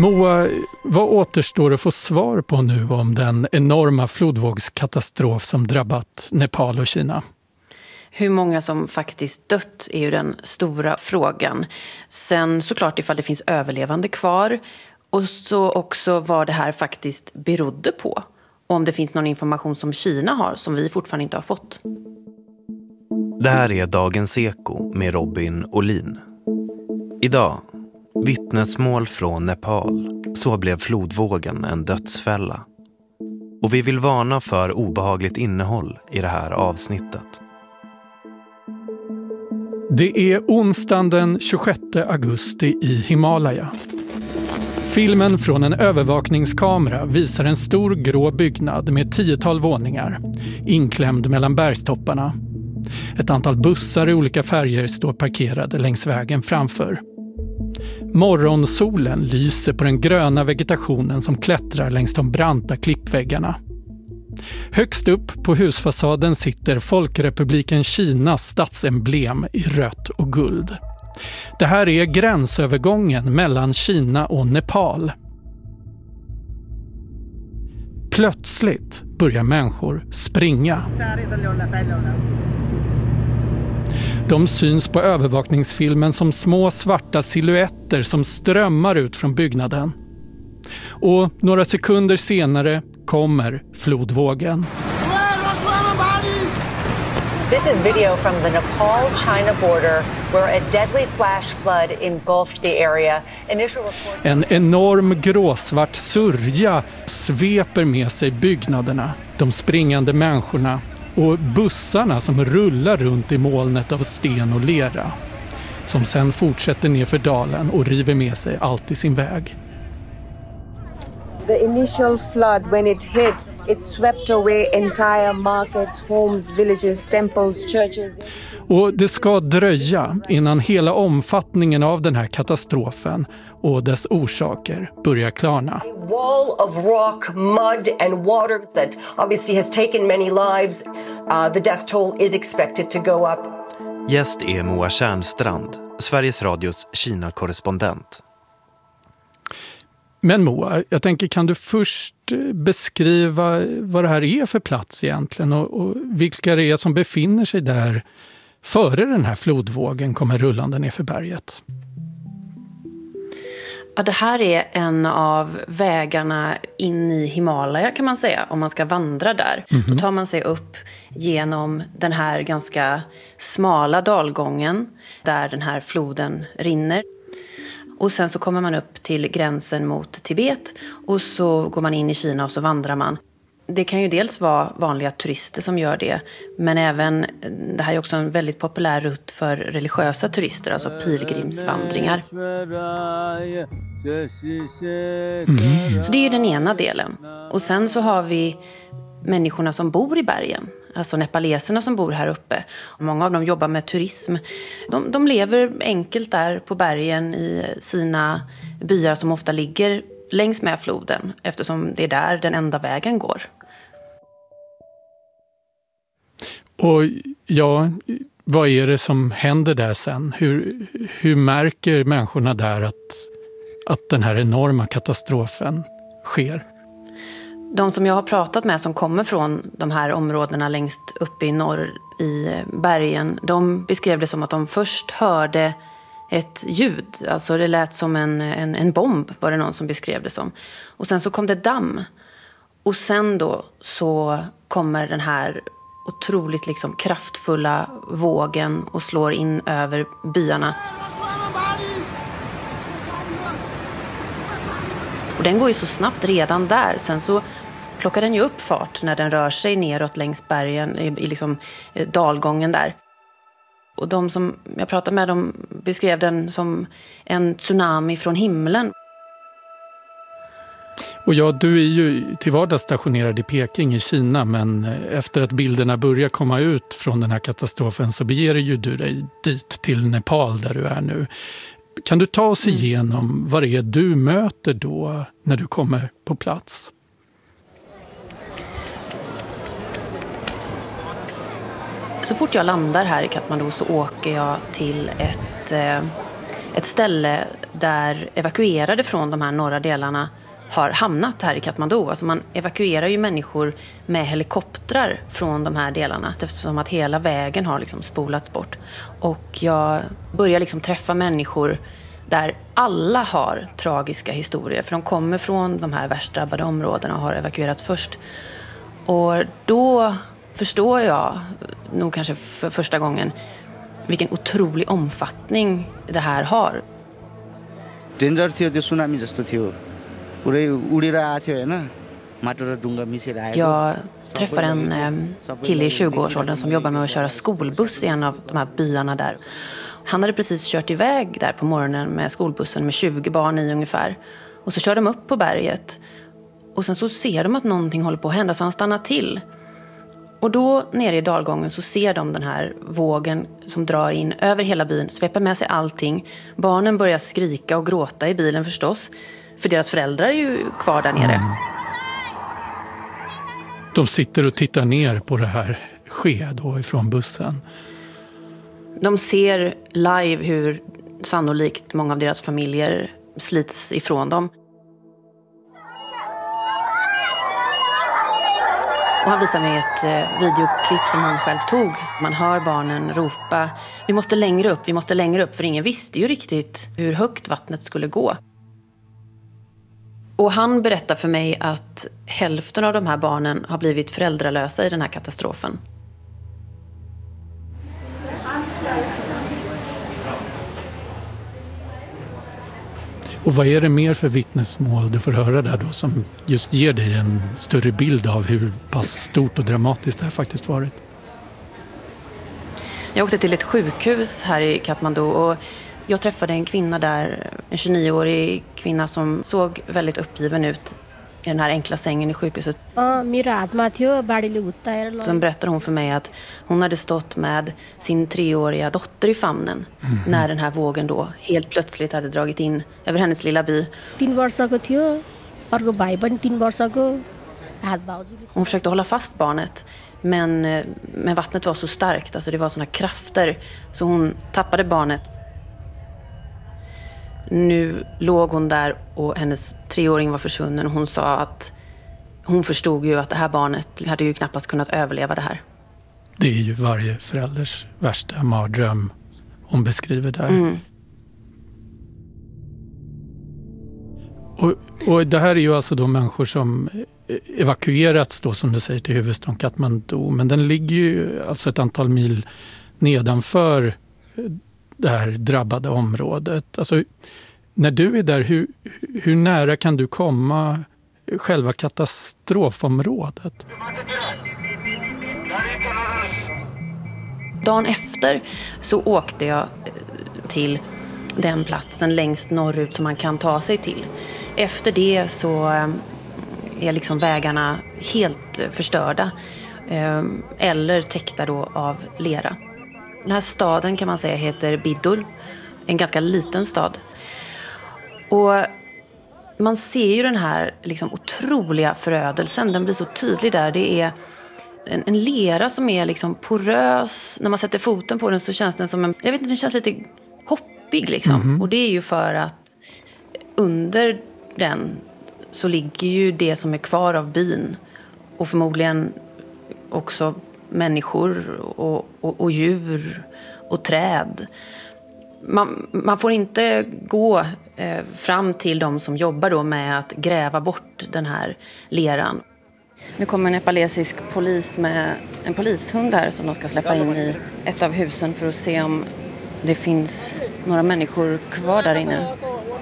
Moa, vad återstår att få svar på nu om den enorma flodvågskatastrof som drabbat Nepal och Kina? Hur många som faktiskt dött är ju den stora frågan. Sen såklart ifall det finns överlevande kvar. Och så också vad det här faktiskt berodde på. Och om det finns någon information som Kina har som vi fortfarande inte har fått. Det här är Dagens Eko med Robin Olin. Idag, vittnesmål från Nepal. Så blev flodvågen en dödsfälla. Och vi vill varna för obehagligt innehåll i det här avsnittet. Det är onsdagen den 26 augusti i Himalaya. Filmen från en övervakningskamera visar en stor grå byggnad med 10-tal våningar, inklämd mellan bergstopparna. Ett antal bussar i olika färger står parkerade längs vägen framför. Morgonsolen lyser på den gröna vegetationen som klättrar längs de branta klippväggarna. Högst upp på husfasaden sitter Folkrepubliken Kinas statsemblem i rött och guld. Det här är gränsövergången mellan Kina och Nepal. Plötsligt börjar människor springa. De syns på övervakningsfilmen som små svarta silhuetter som strömmar ut från byggnaden. Och några sekunder senare kommer flodvågen. This is video from the Nepal-China border where a deadly flash flood engulfed the area. En enorm gråsvart sörja sveper med sig byggnaderna, de springande människorna och bussarna som rullar runt i molnet av sten och lera. Som sen fortsätter ner för dalen och river med sig allt i sin väg. The initial flood, when it hit, it swept away entire markets, homes, villages, temples, churches. Och det ska dröja innan hela omfattningen av den här katastrofen och dess orsaker börjar klarna. A wall of rock, mud and water that obviously has taken many lives. The death toll is expected to go up. Gäst är Moa Tjärnstrand, Sveriges Radios Kina-korrespondent. Men Moa, jag tänker, kan du först beskriva vad det här är för plats egentligen och vilka det är som befinner sig där före den här flodvågen kommer rullande ner för berget? Ja, det här är en av vägarna in i Himalaya kan man säga, om man ska vandra där. Då tar man sig upp genom den här ganska smala dalgången där den här floden rinner. Och sen så kommer man upp till gränsen mot Tibet och så går man in i Kina och så vandrar man. Det kan ju dels vara vanliga turister som gör det, men även, det här är också en väldigt populär rutt för religiösa turister, alltså pilgrimsvandringar. Så det är ju den ena delen. Och sen så har vi människorna som bor i bergen. Alltså nepaleserna som bor här uppe. Många av dem jobbar med turism. De lever enkelt där på bergen i sina byar som ofta ligger längs med floden. Eftersom det är där den enda vägen går. Och ja, vad är det som händer där sen? Hur märker människorna där att den här enorma katastrofen sker? De som jag har pratat med som kommer från de här områdena längst uppe i norr i bergen, de beskrev det som att de först hörde ett ljud. Alltså det lät som en bomb, var det någon som beskrev det som. Och sen så kom det damm. Och sen då så kommer den här otroligt liksom kraftfulla vågen och slår in över byarna. Och den går ju så snabbt redan där. Sen så plockar den ju upp fart när den rör sig neråt längs bergen i liksom dalgången där. Och de som jag pratade med, de beskrev den som en tsunami från himlen. Och ja, du är ju till vardags stationerad i Peking i Kina, men efter att bilderna börjar komma ut från den här katastrofen så beger ju du dig dit till Nepal där du är nu. Kan du ta oss igenom vad det är du möter då när du kommer på plats? Så fort jag landar här i Kathmandu så åker jag till ett ställe där evakuerade från de här norra delarna har hamnat här i Kathmandu. Alltså man evakuerar ju människor med helikoptrar från de här delarna eftersom att hela vägen har liksom spolats bort. Och jag börjar liksom träffa människor där alla har tragiska historier, för de kommer från de här värst drabbade områdena och har evakuerats först. Och då förstår jag, nog kanske för första gången, vilken otrolig omfattning det här har. Danger थियो त्यो सुनामी जस्तो थियो पुरै उडेर आथ्यो हैन माटो र ढुङ्गा मिसेर आयो. Jag träffar en kille i 20-årsåldern som jobbar med att köra skolbuss i en av de här byarna där. Han hade precis kört iväg där på morgonen med skolbussen med 20 barn i ungefär. Och så kör de upp på berget. Och sen så ser de att någonting håller på att hända, så han stannar till. Och då nere i dalgången så ser de den här vågen som drar in över hela byn, sveper med sig allting. Barnen börjar skrika och gråta i bilen förstås, för deras föräldrar är ju kvar där nere. De sitter och tittar ner på det här ske då ifrån bussen. De ser live hur sannolikt många av deras familjer slits ifrån dem. Och han visar mig ett videoklipp som han själv tog. Man hör barnen ropa, vi måste längre upp, för ingen visste ju riktigt hur högt vattnet skulle gå. Och han berättar för mig att hälften av de här barnen har blivit föräldralösa i den här katastrofen. Och vad är det mer för vittnesmål du får höra där då som just ger dig en större bild av hur pass stort och dramatiskt det här faktiskt varit? Jag åkte till ett sjukhus här i Kathmandu och jag träffade en kvinna där, en 29-årig kvinna som såg väldigt uppgiven ut i den här enkla sängen i sjukhuset. Sen berättade hon för mig att hon hade stått med sin 3-åriga dotter i famnen när den här vågen då helt plötsligt hade dragit in över hennes lilla by. Hon försökte hålla fast barnet, men vattnet var så starkt, alltså det var såna krafter, så hon tappade barnet. Nu låg hon där och hennes 3-åring var försvunnen och hon sa att hon förstod ju att det här barnet hade ju knappast kunnat överleva det här. Det är ju varje förälders värsta mardröm hon beskriver där. Och det här är ju alltså då människor som evakuerats då, som du säger, till huvudstaden Kathmandu, men den ligger ju alltså ett antal mil nedanför det här drabbade området. Alltså, när du är där, hur nära kan du komma själva katastrofområdet? Dagen efter så åkte jag till den platsen längst norrut som man kan ta sig till. Efter det så är liksom vägarna helt förstörda eller täckta då av lera. Den här staden kan man säga heter Bidur, en ganska liten stad. Och man ser ju den här liksom otroliga förödelsen, den blir så tydlig där. Det är en lera som är liksom porös. När man sätter foten på den så känns den som den känns lite hoppig liksom. Och det är ju för att under den så ligger ju det som är kvar av byn och förmodligen också människor och djur och träd. Man får inte gå fram till de som jobbar då med att gräva bort den här leran. Nu kommer en nepalesisk polis med en polishund här som de ska släppa in i ett av husen för att se om det finns några människor kvar där inne.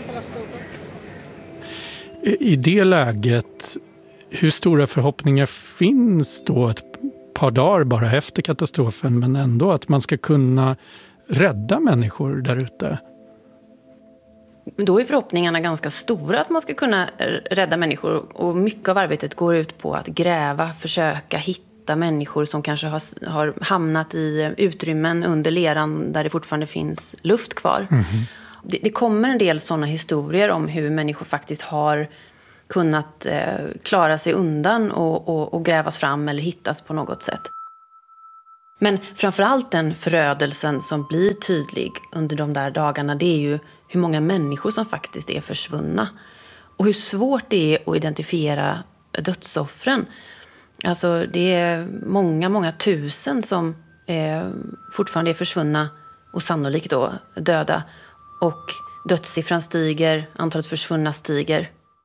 I det läget, hur stora förhoppningar finns då ett par dagar bara efter katastrofen, men ändå att man ska kunna rädda människor där ute? Då är förhoppningarna ganska stora att man ska kunna rädda människor, och mycket av arbetet går ut på att gräva, försöka hitta människor som kanske har hamnat i utrymmen under leran där det fortfarande finns luft kvar. Det kommer en del sådana historier om hur människor faktiskt har kunnat klara sig undan och grävas fram eller hittas på något sätt. Men framförallt den förödelsen som blir tydlig under de där dagarna, det är ju hur många människor som faktiskt är försvunna. Och hur svårt det är att identifiera dödsoffren. Alltså det är många tusen som fortfarande är försvunna och sannolikt då döda. Och dödssiffran stiger, antalet försvunna stiger.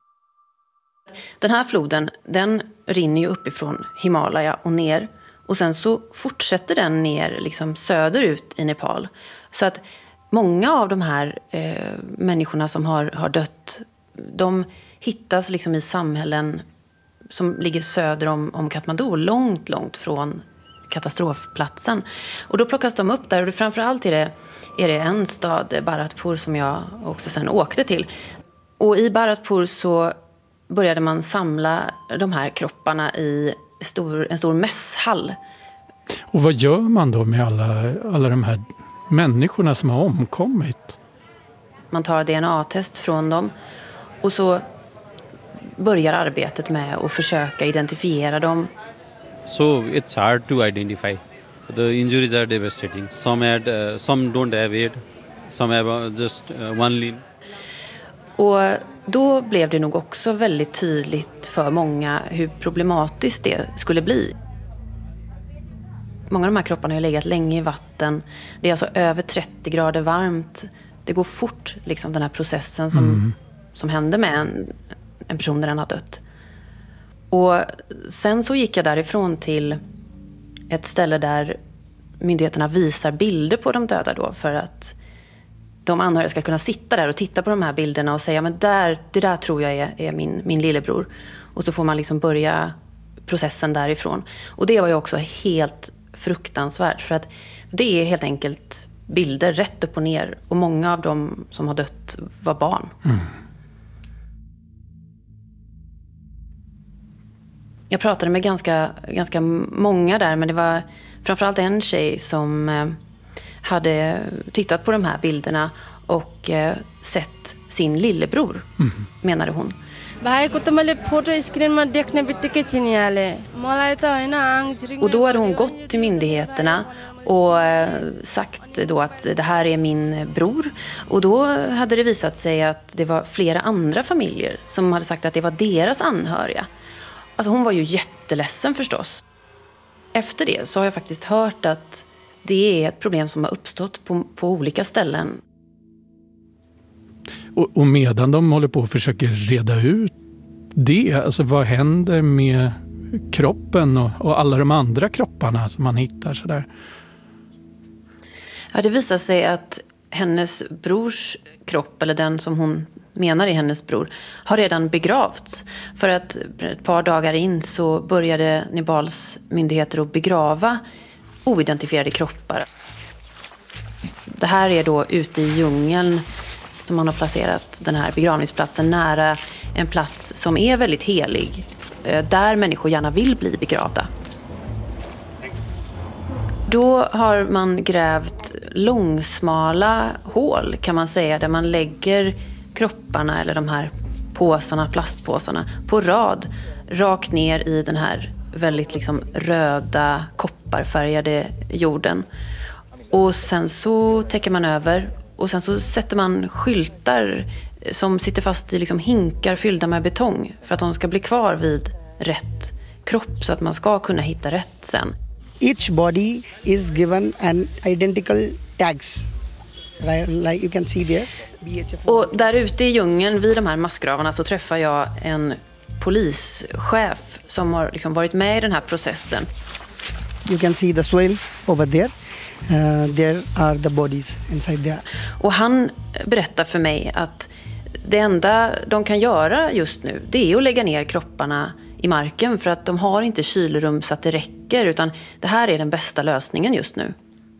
Den här floden, den rinner ju uppifrån Himalaya och ner. Och sen så fortsätter den ner liksom söderut i Nepal. Så att många av de här människorna som har dött, de hittas liksom i samhällen som ligger söder om Kathmandu, långt från katastrofplatsen. Och då plockas de upp där, och framförallt är det en stad, Bharatpur, som jag också sen åkte till. Och i Bharatpur så började man samla de här kropparna i en stor mässhall. Och vad gör man då med alla de här människorna som har omkommit? Man tar DNA-test från dem och så börjar arbetet med att försöka identifiera dem. So it's hard to identify. The injuries are devastating. Some don't have it. Some have just one limb. Och då blev det nog också väldigt tydligt för många hur problematiskt det skulle bli. Många av de här kropparna har legat länge i vatten. Det är alltså över 30 grader varmt. Det går fort, liksom, den här processen som händer med en person när den har dött. Och sen så gick jag därifrån till ett ställe där myndigheterna visar bilder på de döda då, för att de anhöriga ska kunna sitta där och titta på de här bilderna och säga, men det där tror jag är min lillebror. Och så får man liksom börja processen därifrån. Och det var ju också helt fruktansvärt, för att det är helt enkelt bilder rätt upp och ner, och många av dem som har dött var barn. Jag pratade med ganska många där, men det var framförallt en tjej som hade tittat på de här bilderna och sett sin lillebror, menade hon. Och då hade hon gått till myndigheterna och sagt då att det här är min bror. Och då hade det visat sig att det var flera andra familjer som hade sagt att det var deras anhöriga. Alltså hon var ju jätteledsen förstås. Efter det så har jag faktiskt hört att det är ett problem som har uppstått på olika ställen. Och medan de håller på och försöker reda ut det, alltså vad händer med kroppen och alla de andra kropparna som man hittar sådär? Ja, det visar sig att hennes brors kropp, eller den som hon menar är hennes bror, har redan begravts. För att ett par dagar in så började Nepals myndigheter att begrava oidentifierade kroppar. Det här är då ute i djungeln som man har placerat den här begravningsplatsen nära en plats som är väldigt helig, där människor gärna vill bli begravda. Då har man grävt långsmala hål, kan man säga, där man lägger kropparna eller de här påsarna, plastpåsarna, på rad rakt ner i den här väldigt liksom röda, kopparfärgade jorden. Och sen så täcker man över, och sen så sätter man skyltar som sitter fast i liksom hinkar fyllda med betong för att de ska bli kvar vid rätt kropp, så att man ska kunna hitta rätt sen. Each body is given an identical tags, like you can see there. Och där ute i djungeln vid de här massgravarna så träffar jag en polischef som har liksom varit med i den här processen. You can see the soil over there. There are the bodies inside there. Och han berättar för mig att det enda de kan göra just nu, det är att lägga ner kropparna i marken, för att de har inte kylrum så att det räcker, utan det här är den bästa lösningen just nu.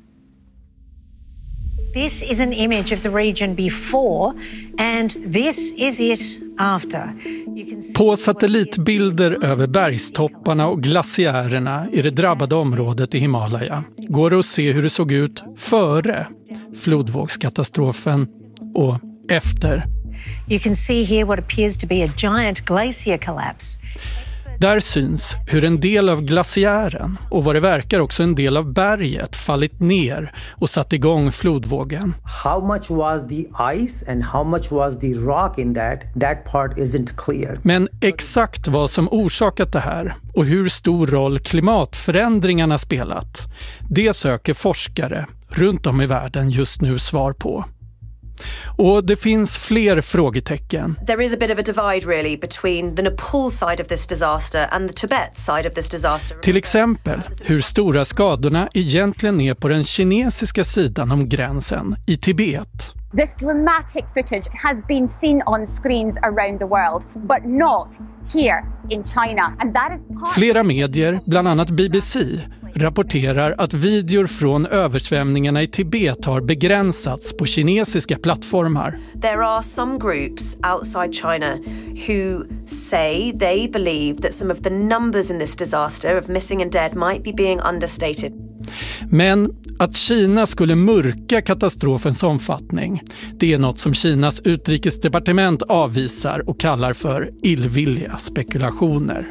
This is an image of the region before and this is it after. På satellitbilder över bergstopparna och glaciärerna i det drabbade området i Himalaya går det att se hur det såg ut före flodvågskatastrofen och efter. You can see here what appears to be a giant glacier collapse. Där syns hur en del av glaciären och vad det verkar också en del av berget fallit ner och satt igång flodvågen. How much was the ice and how much was the rock in that part isn't clear. Men exakt vad som orsakat det här och hur stor roll klimatförändringarna spelat, det söker forskare runt om i världen just nu svar på. Och det finns fler frågetecken. There is a bit of a divide really between the Nepal side of this disaster and the Tibet side of this disaster. Till exempel hur stora skadorna egentligen är på den kinesiska sidan om gränsen i Tibet. This dramatic footage has been seen on screens around the world, but not here in China. And that is Flera medier, bland annat BBC, rapporterar att videor från översvämningarna i Tibet har begränsats på kinesiska plattformar. There are some groups outside China who say they believe that some of the numbers in this disaster of missing and dead might be being understated. Men att Kina skulle mörka katastrofens omfattning, det är något som Kinas utrikesdepartement avvisar och kallar för illvilliga spekulationer.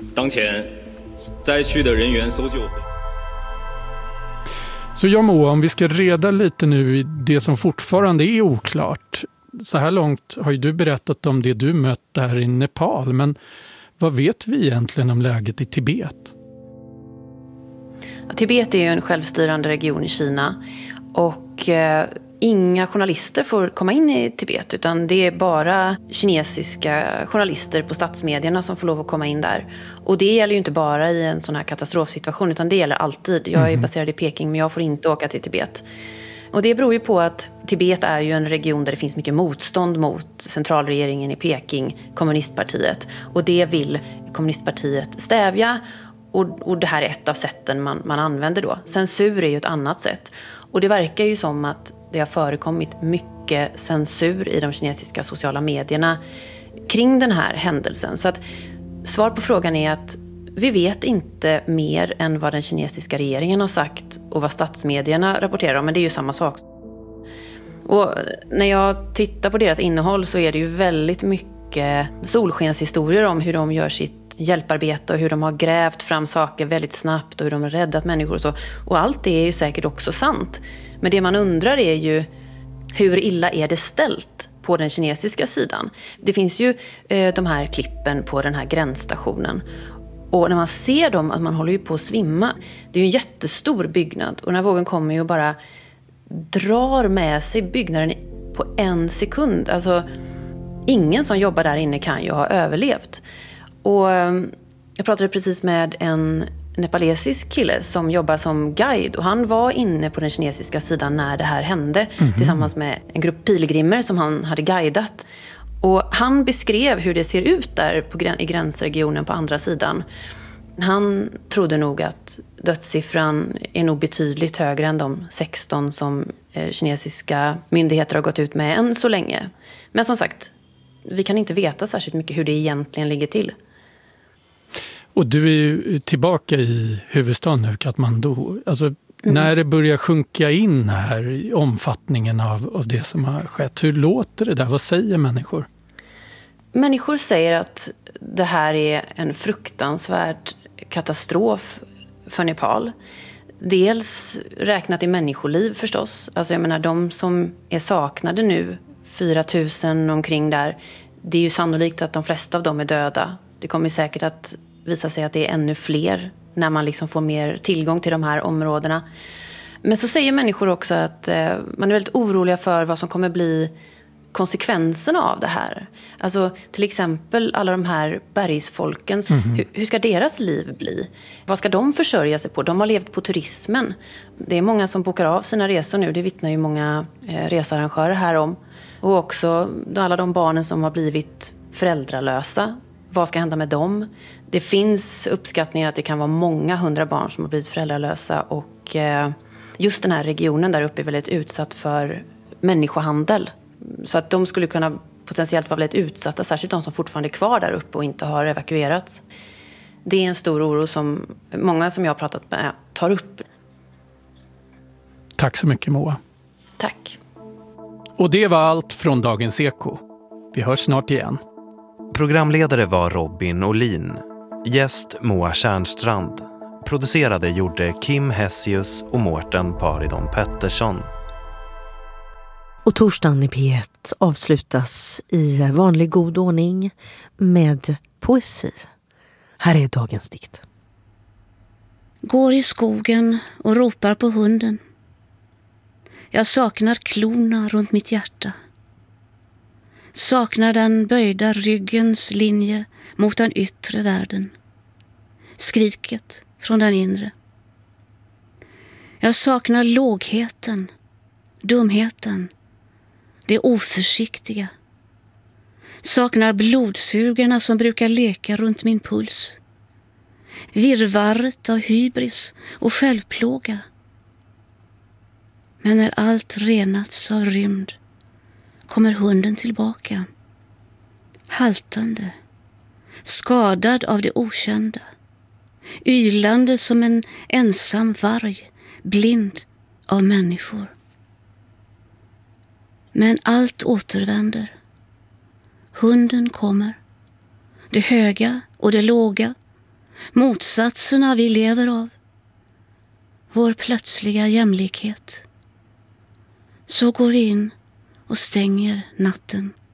Så jag må, om vi ska reda lite nu i det som fortfarande är oklart. Så här långt har ju du berättat om det du mött där i Nepal, men vad vet vi egentligen om läget i Tibet? Tibet är ju en självstyrande region i Kina och inga journalister får komma in i Tibet, utan det är bara kinesiska journalister på statsmedierna som får lov att komma in där. Och det gäller ju inte bara i en sån här katastrofsituation, utan det gäller alltid. Jag är baserad i Peking, men jag får inte åka till Tibet. Och det beror ju på att Tibet är ju en region där det finns mycket motstånd mot centralregeringen i Peking, kommunistpartiet. Och det vill kommunistpartiet stävja. Och det här är ett av sätten man använder då. Censur är ju ett annat sätt. Och det verkar ju som att det har förekommit mycket censur i de kinesiska sociala medierna kring den här händelsen. Så att svar på frågan är att vi vet inte mer än vad den kinesiska regeringen har sagt och vad statsmedierna rapporterar om, men det är ju samma sak. Och när jag tittar på deras innehåll så är det ju väldigt mycket solskenshistorier om hur de gör sitt hjälparbete och hur de har grävt fram saker väldigt snabbt och hur de har räddat människor och så. Och allt det är ju säkert också sant. Men det man undrar är ju hur illa är det ställt på den kinesiska sidan. Det finns ju de här klippen på den här gränsstationen. Och när man ser dem, att man håller ju på att svimma. Det är ju en jättestor byggnad och när vågen kommer ju bara drar med sig byggnaden på en sekund. Alltså ingen som jobbar där inne kan ju ha överlevt. Och jag pratade precis med en nepalesisk kille som jobbar som guide och han var inne på den kinesiska sidan när det här hände tillsammans med en grupp pilgrimer som han hade guidat. Och han beskrev hur det ser ut där i gränsregionen på andra sidan. Han trodde nog att dödssiffran är nog betydligt högre än de 16 som kinesiska myndigheter har gått ut med än så länge. Men som sagt, vi kan inte veta särskilt mycket hur det egentligen ligger till. Och du är ju tillbaka i huvudstaden nu, Kathmandu. Alltså, när det börjar sjunka in här i omfattningen av det som har skett, hur låter det där? Vad säger människor? Människor säger att det här är en fruktansvärd katastrof för Nepal. Dels räknat i människoliv förstås. Alltså jag menar, de som är saknade nu, 4 000 omkring där, det är ju sannolikt att de flesta av dem är döda. Det kommer säkert att visa sig att det är ännu fler när man liksom får mer tillgång till de här områdena. Men så säger människor också att man är väldigt oroliga för vad som kommer bli konsekvenserna av det här. Alltså till exempel alla de här bergsfolken, hur ska deras liv bli? Vad ska de försörja sig på? De har levt på turismen. Det är många som bokar av sina resor nu, det vittnar ju många researrangörer här om. Och också alla de barnen som har blivit föräldralösa. Vad ska hända med dem? Det finns uppskattningar att det kan vara många 100 barn som har blivit föräldralösa och just den här regionen där uppe är väldigt utsatt för människohandel. Så att de skulle kunna potentiellt vara väldigt utsatta, särskilt de som fortfarande är kvar där uppe och inte har evakuerats. Det är en stor oro som många som jag har pratat med tar upp. Tack så mycket, Moa. Tack. Och det var allt från Dagens Eko. Vi hörs snart igen. Programledare var Robin Olin. Gäst Moa Tjärnstrand. Producerade gjorde Kim Hessius och Mårten Paridon Pettersson. Och torsdagen i P1 avslutas i vanlig god ordning med poesi. Här är dagens dikt. Går i skogen och ropar på hunden. Jag saknar klorna runt mitt hjärta. Saknar den böjda ryggens linje mot den yttre världen. Skriket från den inre. Jag saknar lågheten, dumheten, det oförsiktiga. Saknar blodsugarna som brukar leka runt min puls. Virrvarret av hybris och självplåga. Men när allt renats av rymd kommer hunden tillbaka. Haltande, skadad av det okända. Ylande som en ensam varg, blind av människor. Men allt återvänder. Hunden kommer. Det höga och det låga. Motsatserna vi lever av. Vår plötsliga jämlikhet. Så går vi in och stänger natten